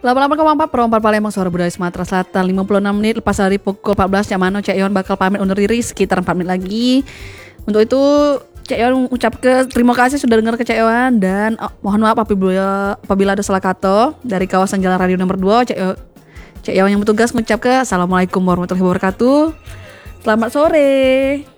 Lama-lama kemang Pak Pro 4 Palembang Suara Budaya Sumatera Selatan 56 menit lepas dari pukul 14 Cak Mano Cak Iwan bakal pamit undur diri sekitar 4 menit lagi. Untuk itu Cak Iwan ucap terima kasih sudah dengar ke Cak Iwan dan mohon maaf apabila ada salah kata dari kawasan Jalan Radio nomor 2. Cak Iwan yang bertugas mengucap Assalamualaikum warahmatullahi wabarakatuh. Selamat sore.